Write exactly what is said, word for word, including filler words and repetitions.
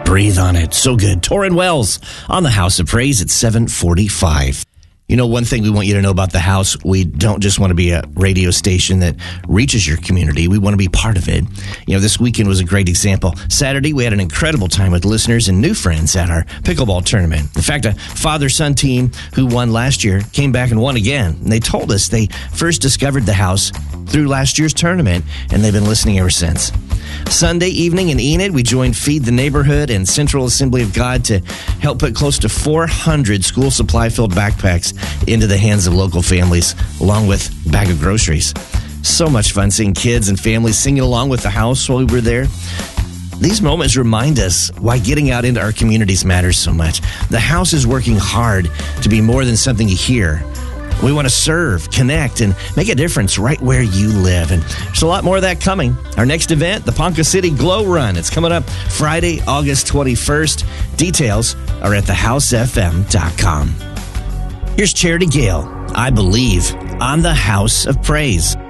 Breathe on it. So good. Torrin Wells on the House of Praise at seven forty-five. You know, one thing we want you to know about the house, we don't just want to be a radio station that reaches your community. We want to be part of it. You know, this weekend was a great example. Saturday, we had an incredible time with listeners and new friends at our pickleball tournament. In fact, a father-son team who won last year came back and won again. And they told us they first discovered the house through last year's tournament, and they've been listening ever since. Sunday evening in Enid, we joined Feed the Neighborhood and Central Assembly of God to help put close to four hundred school supply-filled backpacks into the hands of local families, along with a bag of groceries. So much fun seeing kids and families singing along with the house while we were there. These moments remind us why getting out into our communities matters so much. The house is working hard to be more than something you hear. We want to serve, connect, and make a difference right where you live. And there's a lot more of that coming. Our next event, the Ponca City Glow Run. It's coming up Friday, August twenty-first. Details are at the house f m dot com. Here's Charity Gale. I believe on the House of Praise.